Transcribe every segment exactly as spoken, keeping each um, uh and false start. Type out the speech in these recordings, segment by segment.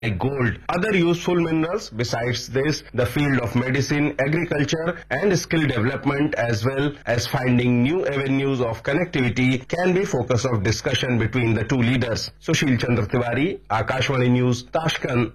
like gold. Other useful minerals besides this, the field of medicine, agriculture and skill development as well as finding new avenues of connectivity can be focus of discussion between the two leaders. Sushil Chandra Tiwari, Akashvani News, Tashkent.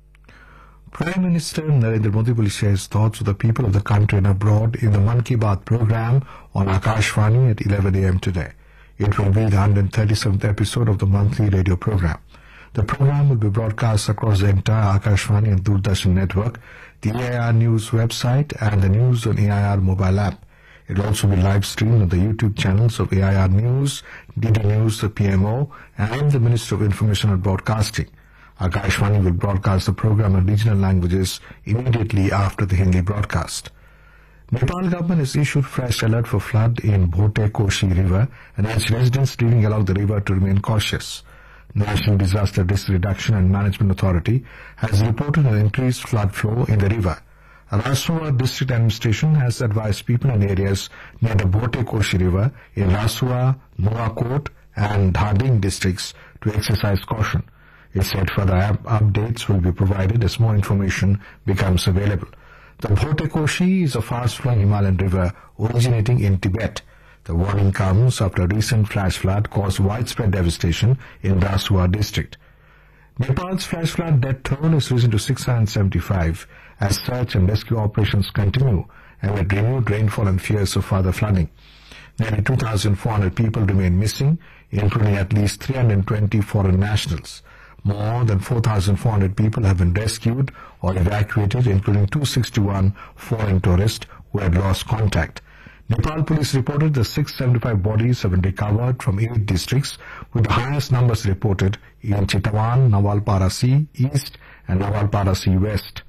Prime Minister Narendra Modi will share his thoughts with the people of the country and abroad in the Mann Ki Baat program on Akashvani at eleven a m today. It will be the one hundred thirty-seventh episode of the monthly radio program. The program will be broadcast across the entire Akashvani and Doordarshan network, the A I R News website and the News on A I R mobile app. It will also be live streamed on the YouTube channels of A I R News, D D News, the P M O and the Ministry of Information and Broadcasting. Akashvani will broadcast the program in regional languages immediately after the Hindi broadcast. Nepal government has issued fresh alert for flood in Bhote Koshi River and urged residents living along the river to remain cautious. National Disaster Risk Reduction and Management Authority has reported an increased flood flow in the river. Rasua District Administration has advised people in areas near the Bhote Koshi River in Rasua, Nuwakot and Dhading districts to exercise caution. It said further up updates will be provided as more information becomes available. The Bhote Koshi is a fast-flowing Himalayan river originating in Tibet. The warning comes after a recent flash flood caused widespread devastation in Rasua district. Nepal's flash flood death toll has risen to six hundred seventy-five as search and rescue operations continue amid renewed rainfall and fears of further flooding. Nearly two thousand four hundred people remain missing, including at least three hundred twenty foreign nationals. More than four thousand four hundred people have been rescued or evacuated, including two hundred sixty-one foreign tourists who had lost contact. Nepal police reported the six hundred seventy-five bodies have been recovered from eight districts, with the highest numbers reported in Chitwan, Nawalparasi East and Nawalparasi West.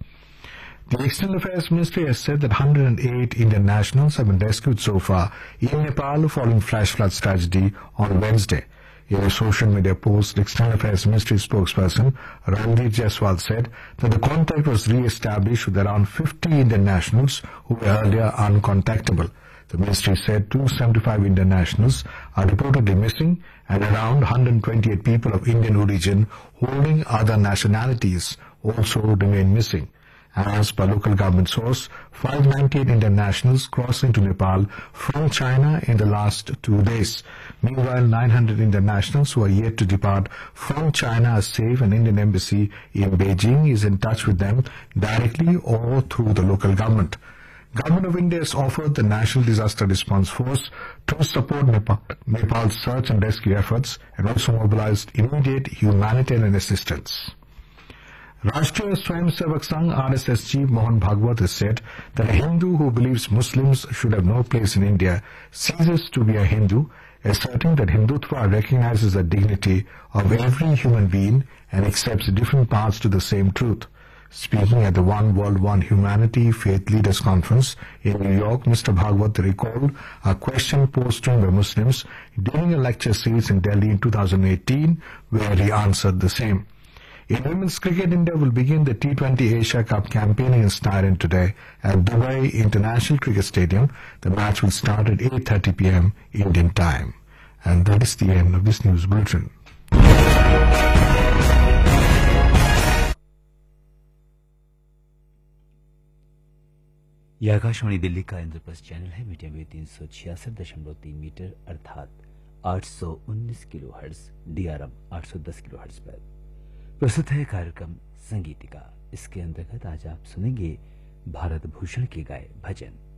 The External Affairs Ministry has said that one hundred eight Indian nationals have been rescued so far in Nepal following flash floods tragedy on Wednesday. In a social media post, the External Affairs Ministry spokesperson Ranveer Jaiswal said that the contact was re-established with around fifty Indian nationals who were earlier uncontactable. The ministry said two hundred seventy-five Indian nationals are reportedly missing and around one hundred twenty-eight people of Indian origin holding other nationalities also remain missing. As per local government source, five hundred ninety-eight Indian nationals crossed into Nepal from China in the last two days. Meanwhile, nine hundred Indian nationals who are yet to depart from China are safe, and Indian embassy in Beijing is in touch with them directly or through the local government. Government of India has offered the National Disaster Response Force to support Nepal, Nepal's search and rescue efforts and also mobilized immediate humanitarian assistance. Rashtriya Swayamsevak Sangh R S S chief Mohan Bhagwat has said that a Hindu who believes Muslims should have no place in India ceases to be a Hindu, asserting that Hindutva recognizes the dignity of every human being and accepts different paths to the same truth. Speaking at the One World, One Humanity Faith Leaders Conference in New York, Mister Bhagwat recalled a question posed to him by Muslims during a lecture series in Delhi in two thousand eighteen, where he answered the same. In women's cricket, India will begin the T twenty Asia Cup campaigning in Styron today at Dubai International Cricket Stadium. The match will start at eight thirty p m Indian time. And that is the end of this news bulletin. यह आकाशवाणी दिल्ली का Indraprastha channel है। Medium wave तीन सौ छियासठ दशमलव तीन metre अर्थात आठ सौ उन्नीस किलो हर्ट्ज, डीआरएम आठ सौ दस किलो हर्ट्ज पर प्रस्तुत है कार्यक्रम संगीतिका। इसके अंतर्गत आज आप सुनेंगे भारत भूषण के गाए भजन।